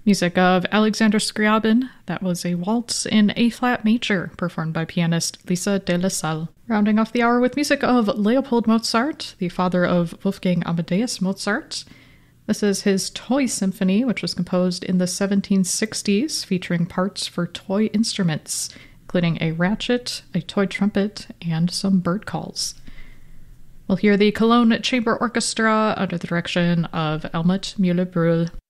Music of Alexander Scriabin. That was a waltz in A-flat major, performed by pianist Lisa de la Salle. Rounding off the hour with music of Leopold Mozart, the father of Wolfgang Amadeus Mozart. This is his Toy Symphony, which was composed in the 1760s, featuring parts for toy instruments, including a ratchet, a toy trumpet, and some bird calls. We'll hear the Cologne Chamber Orchestra under the direction of Helmut Müller-Brühl.